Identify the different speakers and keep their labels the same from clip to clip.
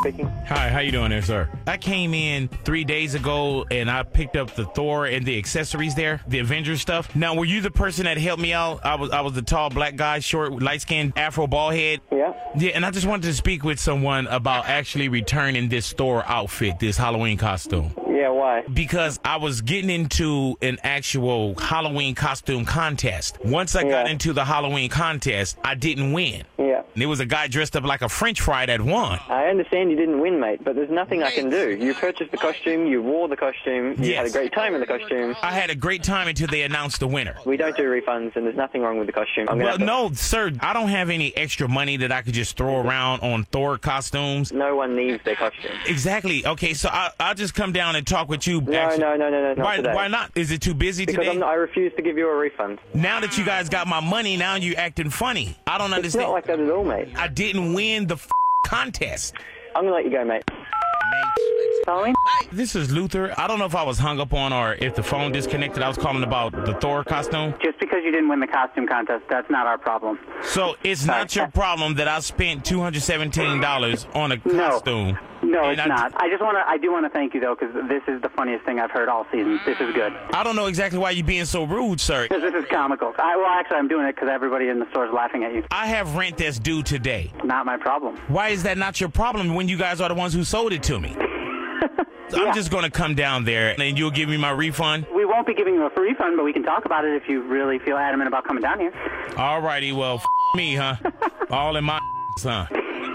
Speaker 1: speaking.
Speaker 2: Hi, how you doing there, sir? I came in 3 days ago and I picked up the Thor and the accessories there, the Avengers stuff. Now, were you the person that helped me out? I was the tall black guy, short, light-skinned, afro bald head.
Speaker 1: Yeah.
Speaker 2: Yeah, and I just wanted to speak with someone about actually returning this Thor outfit, this Halloween costume.
Speaker 1: Yeah, why?
Speaker 2: Because I was getting into an actual Halloween costume contest. Once I got into the Halloween contest, I didn't win.
Speaker 1: Yeah.
Speaker 2: And there was a guy dressed up like a French fry that won.
Speaker 1: I understand you didn't win, mate, but there's nothing I can do. You purchased the costume, you wore the costume, you had a great time in the costume.
Speaker 2: I had a great time until they announced the winner.
Speaker 1: We don't do refunds, and there's nothing wrong with the costume.
Speaker 2: Well, no, sir, I don't have any extra money that I could just throw around on Thor costumes.
Speaker 1: No one needs their costume.
Speaker 2: Exactly. Okay, so I'll just come down and talk with you.
Speaker 1: No, not
Speaker 2: why,
Speaker 1: today.
Speaker 2: why not? Is it too busy
Speaker 1: because
Speaker 2: today?
Speaker 1: I refuse to give you a refund.
Speaker 2: Now that you guys got my money, now you acting funny. I don't
Speaker 1: It's
Speaker 2: understand.
Speaker 1: not like that at all, mate.
Speaker 2: I didn't win the contest.
Speaker 1: I'm going to let you go, mate. Halloween?
Speaker 2: This is Luther. I don't know if I was hung up on or if the phone disconnected. I was calling about the Thor costume.
Speaker 3: Just because you didn't win the costume contest, that's not our problem.
Speaker 2: So it's not your problem that I spent $217 on a costume.
Speaker 3: No, it's not. I do want to thank you, though, because this is the funniest thing I've heard all season. This is good.
Speaker 2: I don't know exactly why you're being so rude, sir.
Speaker 3: This is comical. Actually, I'm doing it because everybody in the store is laughing at you.
Speaker 2: I have rent that's due today.
Speaker 3: Not my problem.
Speaker 2: Why is that not your problem when you guys are the ones who sold it to me? I'm just going to come down there and you'll give me my refund?
Speaker 3: We won't be giving you a refund, but we can talk about it if you really feel adamant about coming down here.
Speaker 2: All righty, well, me, huh? All in my huh?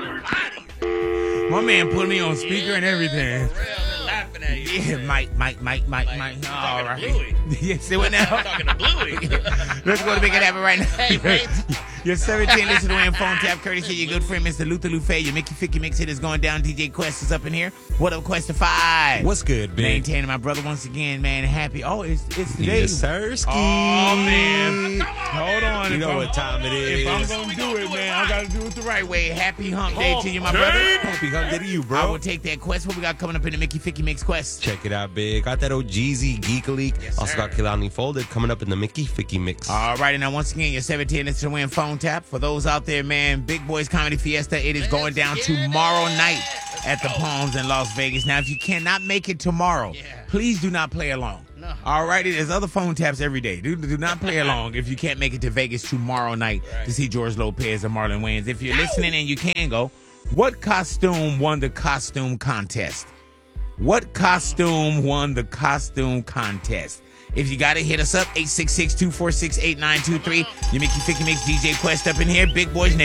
Speaker 2: My man put me on speaker and everything.
Speaker 4: Laughing at you.
Speaker 2: Yeah, Mike. All right. Yes, it went now.
Speaker 4: I'm talking to Bluey.
Speaker 2: Let's go to make it happen right now.
Speaker 4: Hey, mate.
Speaker 2: Your 17 listen to win phone tap courtesy of your good friend Mr. Luther Lufe. Your Mickey Ficky Mix hit is going down. DJ Quest is up in here. What up, Quest 5?
Speaker 5: What's good, big?
Speaker 2: Maintaining my brother once again, man. Happy. Oh, it's today.
Speaker 5: Yes, sir.
Speaker 2: Oh, man. Hold on.
Speaker 5: You know what time it is.
Speaker 2: If I'm going to do it, man, I got to do it the right way. Happy hump day to you, my brother.
Speaker 5: Happy hump day to you, bro.
Speaker 2: I will take that Quest. What we got coming up in the Mickey Ficky Mix, Quest?
Speaker 5: Check it out, big. Got that old Jeezy Geek Leak.
Speaker 2: Yes,
Speaker 5: also
Speaker 2: sir.
Speaker 5: got Kilani Folded coming up in the Mickey Ficky Mix.
Speaker 2: All right, and now once again, your 17 is to win phone tap. For those out there, man, Big Boys Comedy Fiesta, it is going down tomorrow night at the Palms in Las Vegas. Now, if you cannot make it tomorrow, please do not play along.
Speaker 4: No.
Speaker 2: All righty, there's other phone taps every day. Do not play along if you can't make it to Vegas tomorrow night to see George Lopez and Marlon Wayans. If you're listening and you can go, what costume won the costume contest? What costume won the costume contest? If you got it, hit us up, 866-246-8923. You Mickey Ficky Mix DJ Quest up in here. Big Boys